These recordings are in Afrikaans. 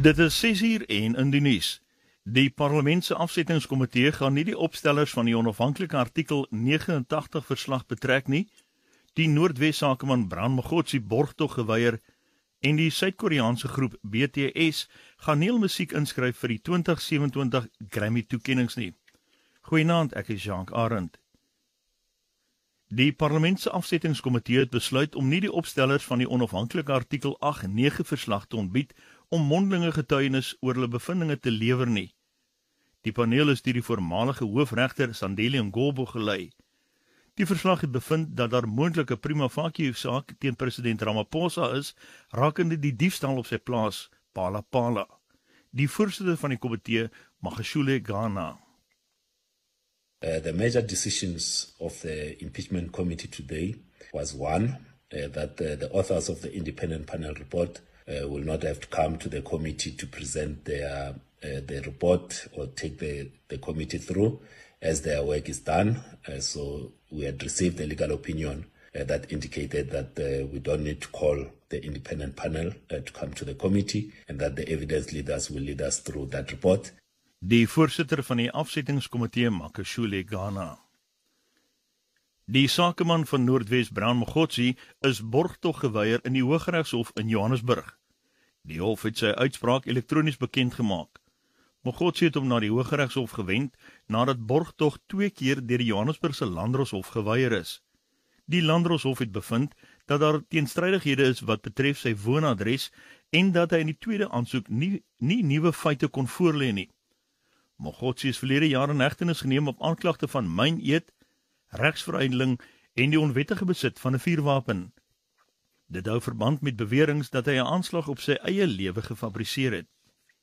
Dit is 6:00 in die nuus. Die parlementse afsettingskomitee gaan nie die opstellers van die onafhanklike artikel 89 verslag betrek nie, die Noordwes sakeman Bram Mogotsi borgtog geweier en die Suid-Koreaanse groep BTS gaan nie musiek inskryf vir die 2027 Grammy toekennings nie. Goeienaand, ek is Jacques Arend. Die parlementse afsettingskomitee het besluit om nie die opstellers van die onafhanklike artikel 89 verslag te ontbied om mondelinge getuienis oor hulle bevindinge te lewer nie. Die paneel is deur die voormalige hoofregter Sandile Ngobo gelei. Die verslag het bevind dat daar moontlike prima facie saak teen president Ramaphosa is, rakende die diefstal op sy plaas, Palapala. Die voorsitter van die komitee, Magashule Ghana. The major decisions of the impeachment committee today was one, that the authors of the independent panel report will not have to come to the committee to present their report or take the committee through as their work is done. So we had received a legal opinion that indicated that we don't need to call the independent panel to come to the committee and that the evidence leaders will lead us through that report. Die voorsitter van die afsettingskomitee, Magashule Ghana. Die sakeman van Noordwes, Bram Mogotsi, is borgtog geweier in die Hooggeregshof in Johannesburg. Die hof het sy uitspraak elektronies bekend gemaak. Mogotsi het hom na die Hooggeregshof gewend nadat borgtog 2 keer deur die Johannesburgse Landdroshof geweier is. Die Landdroshof het bevind dat daar teenstrydighede is wat betref sy woonadres en dat hy in die tweede aansoek nie nuwe feite kon voorlê nie. Mogotsi is verlede jaar in hegtenis geneem op aanklagte van myneed, regsveruideling en die onwettige besit van 'n vuurwapen. Dit hou verband met beweringe dat hy 'n aanslag op sy eie lewe gefabriseer het.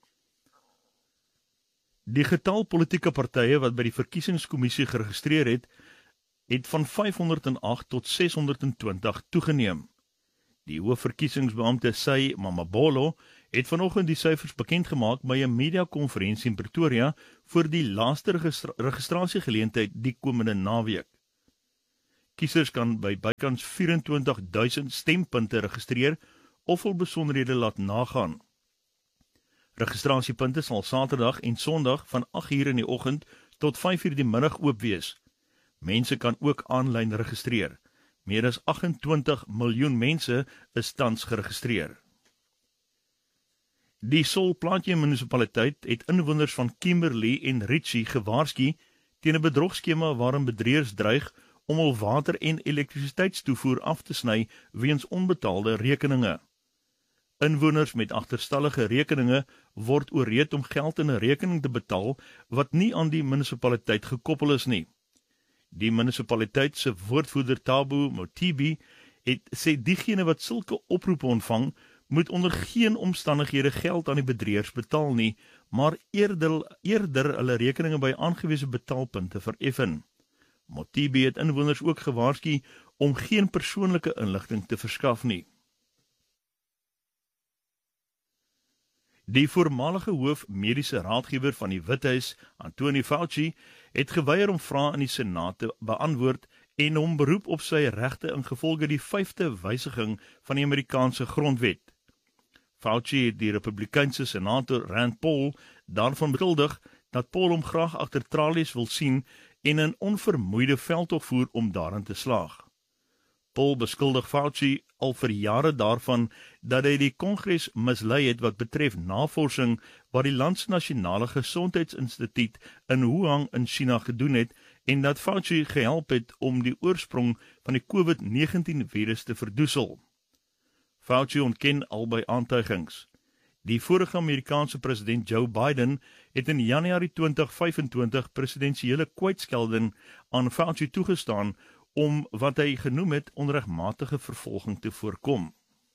Die getal politieke partye wat by die verkiesingskommissie geregistreer het van 508 tot 620 toegeneem. Die hoofverkiesingsbeampte Sy Mamabolo het vanoggend die syfers bekend gemaak by 'n mediakonferensie in Pretoria vir die laaste registrasiegeleentheid die komende naweek. Kiesers kan by bykans 24,000 stempunte registreer of hul besonderhede laat nagaan. Registrasiepunte sal Saterdag en Sondag van 8:00 in die oggend tot 5:00 die middag oop wees. Mense kan ook aanlyn registreer. Meer as 28 miljoen mense is tans geregistreer. Die Sol Plaatje munisipaliteit het inwoners van Kimberley en Ritchie gewaarsku teen 'n bedrogskema waarin bedrieërs dreig om hul water- en elektrisiteitstoevoer af te sny weens onbetaalde rekeninge. Inwoners met agterstallige rekeninge word ooreed om geld in 'n rekening te betaal wat nie aan die munisipaliteit gekoppel is nie. Die munisipaliteit se woordvoerder Thabo Motibi het sê diegene wat sulke oproepe ontvang, moet onder geen omstandighede geld aan die bedrieërs betaal nie, maar eerder hulle rekeninge by aangewese betaalpunte vereffen. Motibi het inwoners ook gewaarsku om geen persoonlike inligting te verskaf nie. Die voormalige hoofmediese raadgewer van die Withuis, Anthony Fauci, het geweier om vrae in die Senaat te beantwoord en hom beroep op sy regte ingevolge die 5de wysiging van die Amerikaanse grondwet. Fauci het die Republikeinse senator Rand Paul daarvan beskuldig dat Paul hom graag agter tralies wil sien en 'n onvermoeide veldtog voer om daarin te slaag. Paul beskuldig Fauci al vir jare daarvan dat hy die Kongres mislei het wat betref navorsing wat die land se nasionale gesondheidsinstituut in Wuhan in China gedoen het en dat Fauci gehelp het om die oorsprong van die COVID-19 virus te verdoesel. Fauci ontken albei aantuigings. Die vorige Amerikaanse president Joe Biden het in Januarie 2025 presidensiële kwytskelding aan Fauci toegestaan om wat hy genoem het onregmatige vervolging te voorkom.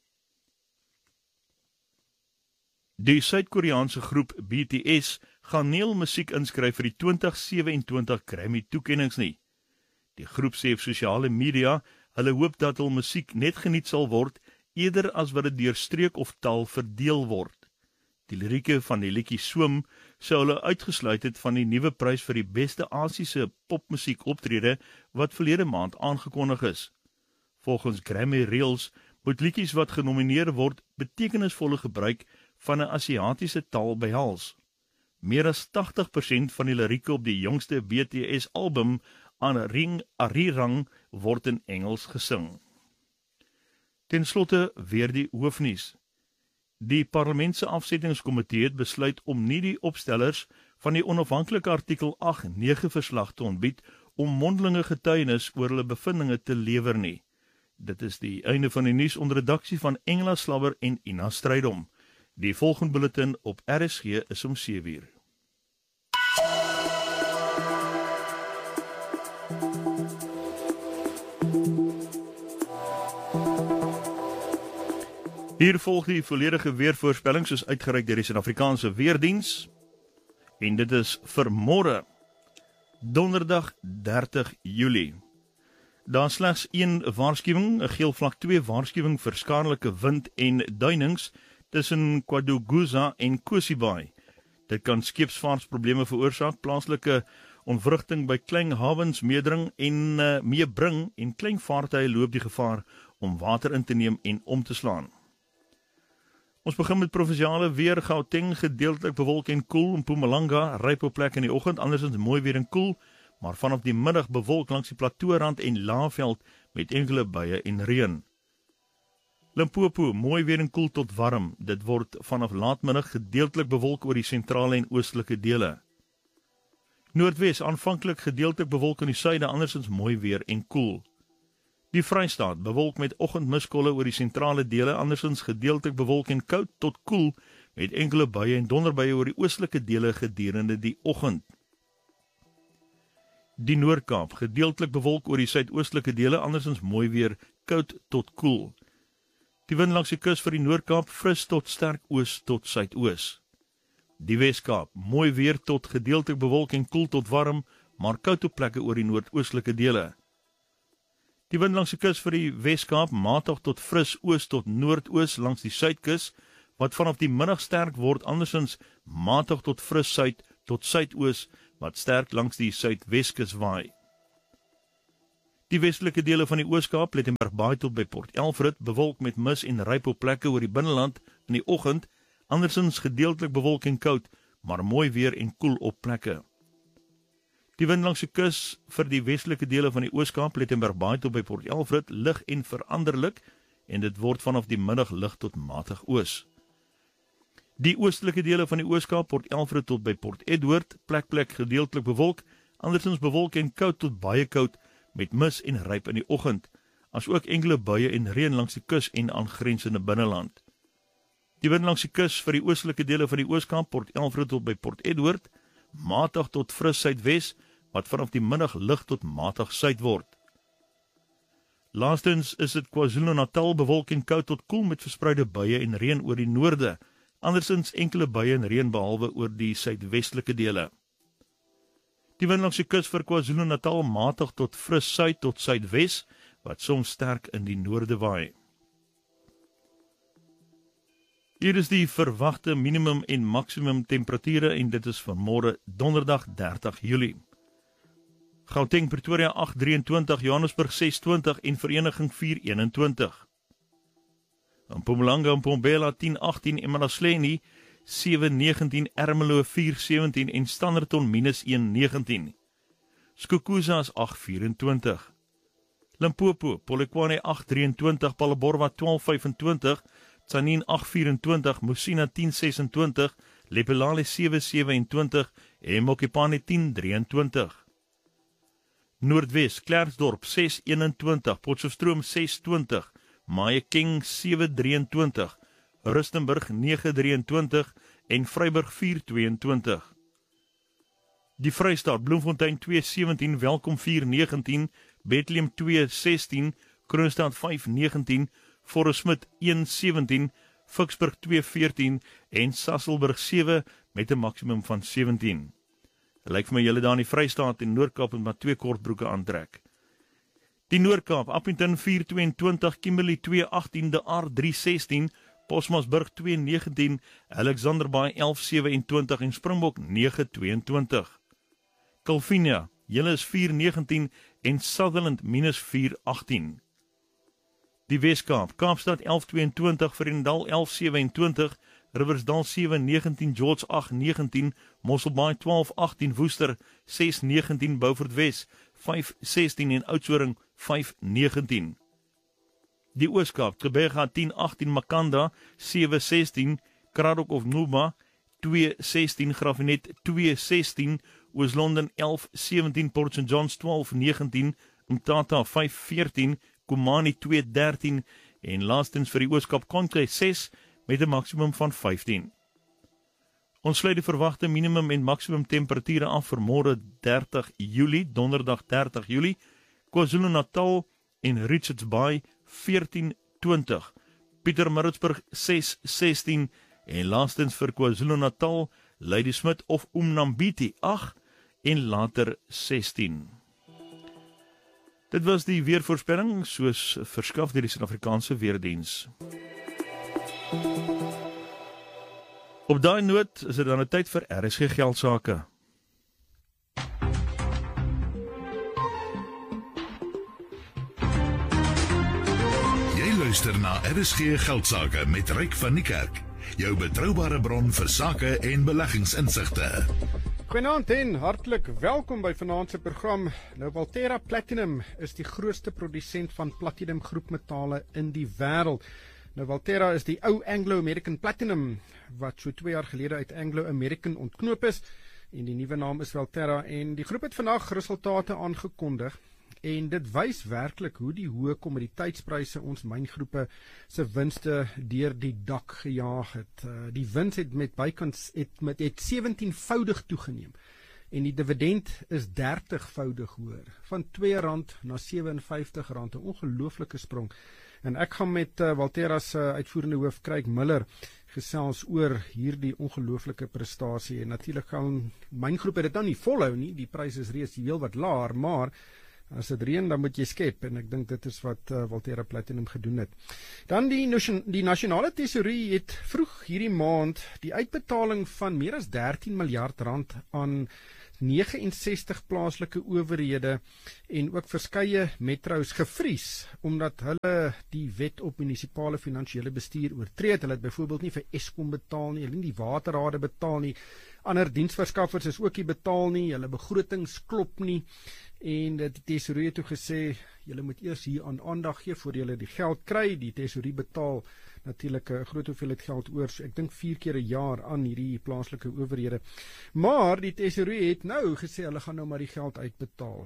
Die Suid-Koreaanse groep BTS gaan nie musiek inskryf vir die 2027 Grammy toekennings nie. Die groep sê op sosiale media, hulle hoop dat hul musiek net geniet sal word, eerder as wat dit deur streek of taal verdeel word. Die lirieke van die liedjie Swim sou hulle uitgesluit het van die nuwe prys vir die beste Asiese popmusiek optrede wat verlede maand aangekondig is. Volgens Grammy Reels moet liedjies wat genomineer word betekenisvolle gebruik van 'n Asiatiese taal behels. Meer as 80% van die lirieke op die jongste BTS-album Arirang word in Engels gesing. Ten slotte weer die hoofnuus. Die parlementse afsettingskomitee het besluit om nie die opstellers van die onafhanklike artikel 8-9 verslag te ontbied om mondelinge getuienis oor hulle bevindinge te lewer nie. Dit is die einde van die nuus onder redaksie van Engela Slabber en Ina Strydom. Die volgende bulletin op RSG is om 7:00. Hier volg die volledige weervoorspelling soos uitgereik deur die Suid-Afrikaanse Weerdiens. En dit is vir môre, donderdag 30 Julie. Daar is slegs een waarskuwing, 'n geel vlak 2 waarskuwing vir skadelike wind en duinings tussen KwaDuguza en Kosibai. Dit kan skeepsvaartprobleme veroorsaak, plaaslike ontwrigting by klein hawens meebring en klein vaartuie loop die gevaar om water in te neem en om te slaan. Ons begin met provinsiale weer. Gauteng gedeeltelik bewolk en koel. Mpumalanga ryp op plek in die oggend, andersins mooi weer en koel, maar vanaf die middag bewolk langs die plateaurand en Laagveld met enkele buie en reën. Limpopo mooi weer en koel tot warm. Dit word vanaf laatmiddag gedeeltelik bewolk oor die sentrale en oostelike dele. Noordwes aanvanklik gedeeltelik bewolk in die suide, andersins mooi weer en koel. Die Vrystaat bewolk met oggendmiskolle oor die sentrale dele, andersins gedeeltelik bewolk en koud tot koel met enkele buie en donderbuie oor die oostelike dele gedurende die oggend. Die Noord-Kaap gedeeltelik bewolk oor die suidoostelike dele, andersins mooi weer, koud tot koel. Die wind langs die kus vir die Noord-Kaap fris tot sterk oos tot suidoos. Die Wes-Kaap mooi weer tot gedeeltelik bewolk en koel tot warm, maar koud op plekke oor die noordoostelike dele. Die wind langs die kus vir die Wes-Kaap matig tot fris oos tot noordoos langs die suidkus, wat vanaf die middag sterk word, andersins matig tot fris suid tot suidoos, wat sterk langs die suidweskus waai. Die westelike dele van die Oos-Kaap, Plettenberg Baai tot by Port Elfrid, bewolk met mis en ryp op plekke oor die binneland in die oggend, andersins gedeeltelik bewolk en koud, maar mooi weer en koel op plekke. Die wind langs die kus vir die westelike dele van die Oos-Kaap, Plettenberg Baai tot by Port Elfrid, lig en veranderlik, en dit word vanaf die middag lig tot matig oos. Die oostelike dele van die Oos-Kaap, Port Elfrid tot by Port Edward, plek gedeeltelik bewolk, andersins bewolk en koud tot baie koud, met mis en ryp in die oggend, as ook enkele buie en reën langs die kus en aangrensende binneland. Die wind langs die kus vir die oostelike dele van die Oos-Kaap, Port Elfrid tot by Port Edward, matig tot fris suidwes, wat vanaf die middag lig tot matig suid word. Laastens is dit KwaZulu-Natal bewolk en koud tot koel met verspreide buie en reën oor die noorde, andersins enkele buie en reën behalwe oor die suidwestelike dele. Die wind langs die kus vir KwaZulu-Natal matig tot fris suid tot suidwes, wat soms sterk in die noorde waai. Hier is die verwagte minimum en maksimum temperature en dit is vir môre donderdag 30 Julie. Gauteng, Pretoria 8:23, Johannesburg 6:20 en Vereniging 4:21. Mpumalanga en Mpombela 10:18 en Malasleni 7:19, Ermelo 4:17 en Standerton -1:19. Skukuza is 8:24. Limpopo, Polokwane 8:23, Palleborwa 12:25, Tsanin 8:24, Musina 10:26, Lepelale 7:27 en Mokopane 10:23. Noordwes, Klerksdorp 6:21, Potchefstroom 6:20, Mahikeng 7:23, Rustenburg 9:23 en Vryburg 4:22. Die Vrystaat, Bloemfontein 2:17, Welkom 4:19, Bethlehem 2:16, Kroonstad 5:19, Forresmit 1:17, Ficksburg 2:14 en Sasolburg 7 met 'n maksimum van 17. Lyk vir my julle daar in die Vrystaat en Noord-Kaap moet maar 2 kortbroeke aantrek. Die Noord-Kaap, Appington 4:22, Kimberley 2:18, De Aar 3:16, Posmasburg 2:19, Alexanderbaai 11:27 en Springbok 9:22. Calvinia, julle is 4:19 en Sutherland -4:18. Die Wes-Kaap, Kaapstad 11:22, Vredendal 11:27, Riversdal 7-19, George 8-19, Mosselbaai 12-18, Woester 6-19, Beaufort Wes 5-16 en Oudtshoorn 5-19. Die Ooskaap, Gqeberha 10-18, Makanda 7-16, Kraddock of Numa 2-16, Graafrenet 2-16, Oos-London 11-17, Port St. John's 12-19, Umtata 5-14, Komani 2-13 en laastens vir die Ooskaap Konke 6 met 'n maksimum van 15. Ons sluit die verwagte minimum en maksimum temperature af vir môre 30 Julie, donderdag 30 Julie, KwaZulu-Natal en Richards Bay 14-20, Pietermaritzburg 6-16 en laastens vir KwaZulu-Natal, Ladysmith of Umnambiti 8 en later 16. Dit was die weervoorspelling soos verskaf deur die Suid-Afrikaanse Weerdiens. Op daai noot is dit dan 'n tyd vir RSG Geldsaake. Jy luister na RSG Geldsaake met Ryk van die Kerk, jou betroubare bron vir sake en beleggingsinsigte. Goeienaand en hartlik welkom by vanaand se program. Nou Valterra Platinum is die grootste produsent van platinum groepmetale in die wêreld. Nou Valterra is die ou Anglo-American Platinum wat so 2 jaar gelede uit Anglo-American ontknoop is en die nuwe naam is Valterra en die groep het vandag resultate aangekondig en dit wys werklik hoe die hoë kommoditeitspryse ons myngroepe se winste deur die dak gejaag het. Die wins het met bykans het 17voudig toegeneem en die dividend is 30voudig hoër, van R2 na R57, 'n ongelooflike sprong. En ek gaan met Valterra se uitvoerende hoof Craig Miller gesels oor hierdie ongelooflike prestasie en natuurlik gaan myngroepe dit dan nie volhou nie, die pryse is reeds heel wat laer, maar as dit reën dan moet jy skep en ek dink dit is wat Valterra Platinum gedoen het. Dan die nasionale tesourie het vroeg hierdie maand die uitbetaling van meer as R13 miljard aan 69 plaaslike owerhede en ook verskeie metros gevries, omdat hulle die wet op munisipale finansiële bestuur oortree het. Hulle het byvoorbeeld nie vir Eskom betaal nie, hulle nie die waterrade betaal nie, ander diensverskaffers is ook nie betaal nie, hulle begrotings klop nie, en die tesourie het toe gesê, julle moet eers hier aan aandag gee voor julle die geld kry. Die tesourie betaal natuurlik 'n groot hoeveelheid geld oor, ek dink 4 keer 'n jaar aan hierdie plaaslike owerhede. Maar die tesourie het nou gesê hulle gaan nou maar die geld uitbetaal.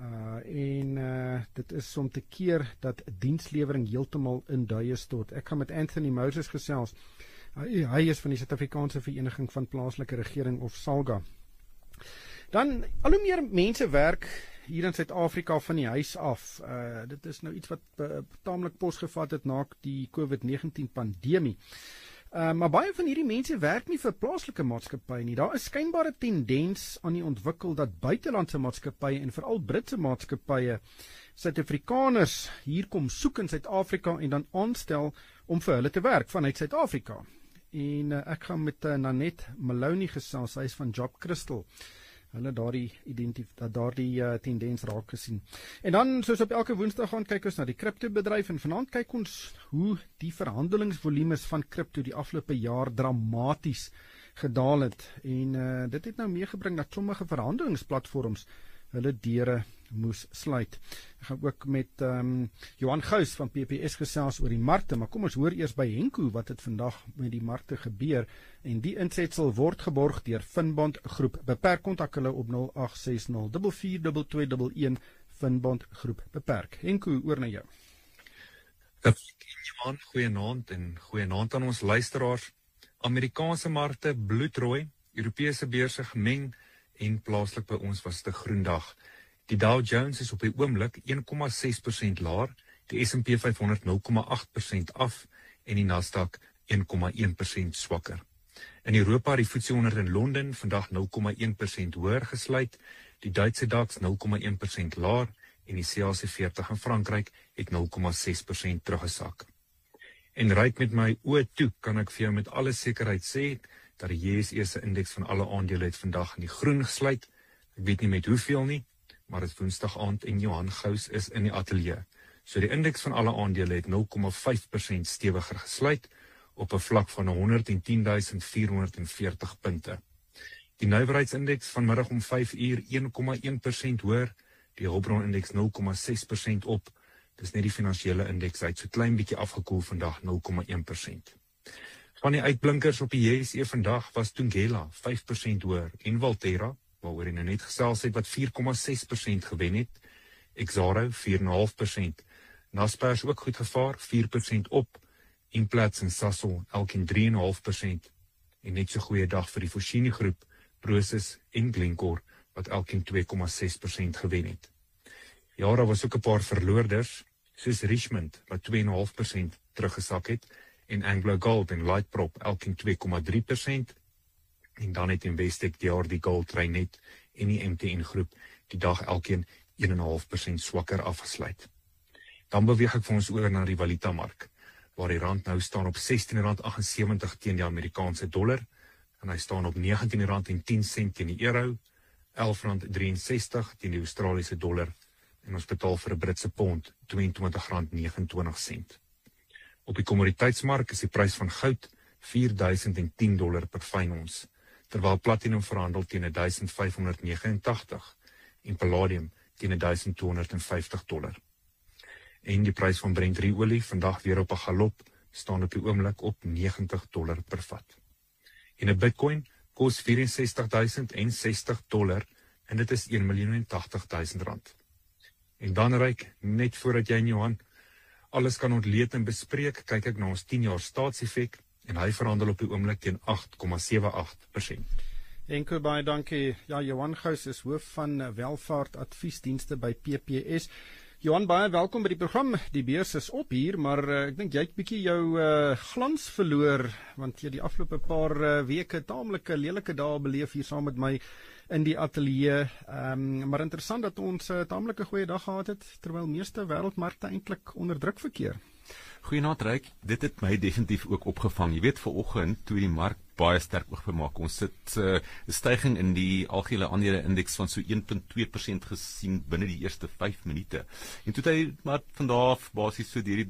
Dit is om te keer dat dienslewering heeltemal in duie stort. Ek gaan met Anthony Moses gesels. Hy is van die Suid-Afrikaanse Vereniging van Plaaslike Regering of SALGA. Dan al hoe meer mense werk hier in Suid-Afrika van die huis af. Dit is nou iets wat taamlik posgevat het na die COVID-19 pandemie. Maar baie van hierdie mense werk nie vir plaaslike maatskappye nie. Daar is skynbare tendens aan die ontwikkel dat buitelandse maatskappye en veral Britse maatskappye Suid-Afrikaners hier kom soek in Suid-Afrika en dan aanstel om vir hulle te werk vanuit Suid-Afrika. En ek gaan met Nanette Maloney gesels, sy is van Job Crystal. Hulle daardie tendens raak gesien. En dan, soos op elke woensdag gaan kyk ons na die kriptobedryf en vanaand kyk ons hoe die verhandelingsvolumes van kripto die afgelope jaar dramaties gedaal het. En dit het nou meegebring dat sommige verhandelingsplatforms hulle deure moes sluit. Ek gaan ook met Johan Gous van PPS gesels oor die markte, maar kom ons hoor eers by Henko wat het vandag met die markte gebeur, en die insetsel word geborg deur Finbond Groep. Beperk kontak hulle op 0860 442211 Finbond Groep beperk. Henko, oor na jou. Johan, goeienaand en goeienaand aan ons luisteraars. Amerikaanse markte bloedrooi, Europese beurse gemeng en plaaslik by ons was dit 'n groen dag. Die Dow Jones is op die oomblik 1,6% laer, die S&P 500 0,8% af en die Nasdaq 1,1% swakker. In Europa het die FTSE 100 in Londen vandag 0,1% hoër gesluit, die Duitse DAX 0,1% laer en die CAC 40 in Frankryk het 0,6% teruggesak. En ryk met my oë toe kan ek vir jou met alle sekerheid sê dat die JSE se indeks van alle aandele het vandag in die groen gesluit. Ek weet nie met hoeveel nie, maar dit is Woensdag aand en Johan Gous is in die ateljee. So die indeks van alle aandele het 0,5% stewiger gesluit op 'n vlak van 110.440 punte. Die nywerheidsindeks vanmiddag om 5uur 1,1% hoër, die hulpbronindeks 0,6% op. Dis net die finansiële indeks uit so klein bietjie afgekoel vandag 0,1%. Van die uitblinkers op die JSE vandag was Thungela 5% hoër en Valterra, waaroor nou net gesels het, wat 4,6% gewen het. Exxaro 4,5%. Naspers ook goed gevaar, 4% op. Implats en Sasol elkeen 3,5%. En net so goeie dag vir die Foschini groep, Prosus en Glencore, wat elkeen 2,6% gewen het. Ja, daar was ook 'n paar verloorders, soos Richmond, wat 2,5% teruggesak het, en Anglo Gold en Lightprop elkeen 2,3%. En dan het Investec, die Gold, Reinet en die MTN groep die dag elkeen 1,5% swakker afgesluit. Dan beweeg ek vir ons oor na die valutamark, waar die rand nou staan op R16,78 teen die Amerikaanse dollar, en hy staan op R19,10 teen die euro, R11,63 teen die Australiese dollar, en ons betaal vir 'n Britse pond R22,29. Op die kommoditeitsmark is die prys van goud $4,010 per fyn ons, terwyl platinum verhandel teen $1,589 en palladium teen $1,250. En die prys van Brent olie vandag weer op 'n galop, staan op die oomblik op $90 per vat. En 'n Bitcoin kos $64,060 en dit is R1,080,000. En dan Ryk, net voordat jy en Johan alles kan ontleed en bespreek, kyk ek na ons 10-jaar staatseffek en hy verhandel op die oomblik teen 8,78%. Enkel baie dankie. Ja, Johan Gous is hoof van welvaart adviesdienste by PPS. Johan, baie welkom by die program. Die beurs is op hier, maar ek dink jy het bietjie jou glans verloor, want jy die afgelope paar weke taamlike lelike dae beleef hier saam met my in die ateljee. Maar interessant dat ons taamlike goeie dag gehad het, terwyl meeste wêreldmarkte eintlik onder druk verkeer. Goeienaand Ryk, dit het my definitief ook opgevang. Jy weet, vanoggend toe die mark baie sterk oopgemaak. Ons het 'n styging in die algehele aandele indeks van so 1,2% gesien binne die eerste 5 minute. En toe het hy maar van daar af basies so deur die